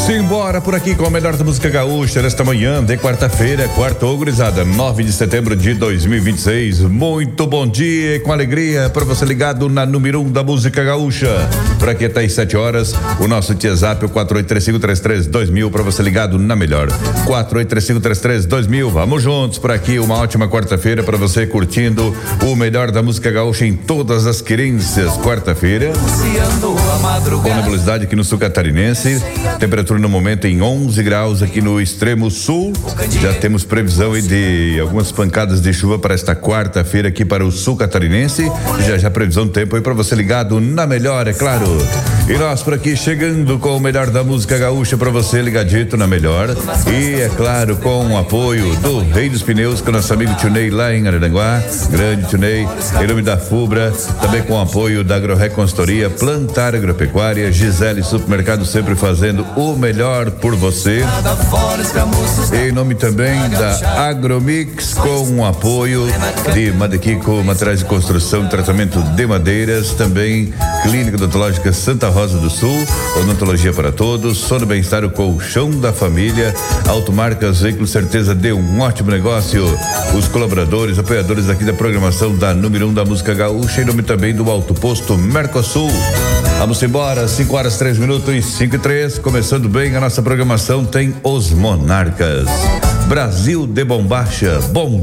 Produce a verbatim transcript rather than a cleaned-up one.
Simbora por aqui com o melhor da música gaúcha nesta manhã de quarta-feira, quartou, gurizada, nove de setembro de dois mil e vinte e seis. Muito bom dia e com alegria para você ligado na número um da música gaúcha. Por aqui até às sete horas, o nosso WhatsApp, o quatro oito três cinco três três dois mil, para você ligado na melhor. quatro oito três cinco três três dois mil. Vamos juntos por aqui, uma ótima quarta-feira para você curtindo o melhor da música gaúcha em todas as querências. Quarta-feira, com nebulosidade aqui no sul catarinense, temperatura no momento em onze graus aqui no extremo sul. Já temos previsão aí de algumas pancadas de chuva para esta quarta-feira aqui para o sul catarinense. Já já previsão do tempo aí para você ligado na melhor, é claro. E nós por aqui chegando com o melhor da música gaúcha para você ligadito na melhor. E é claro, com o apoio do Rei dos Pneus, com o nosso amigo Tio Ney lá em Araranguá, grande Tio Ney, em nome da Fubra, também com o apoio da Agroreconstoria, Plantar Agropecuária, Gisele Supermercado, sempre fazendo o melhor por você. Em nome também da Agromix, com o apoio de Madequico, materiais de construção e tratamento de madeiras, também Clínica Odontológica Santa Rosa do Sul, odontologia para todos, sono bem-estar, o colchão da família, Automarcas Veículos, certeza de um ótimo negócio. Os colaboradores, apoiadores aqui da programação da número um da música gaúcha, em nome também do Alto Posto Mercosul. Vamos embora, cinco horas, três minutos e cinco e três, começando bem a nossa programação, tem os Monarcas. Brasil de Bombacha, bom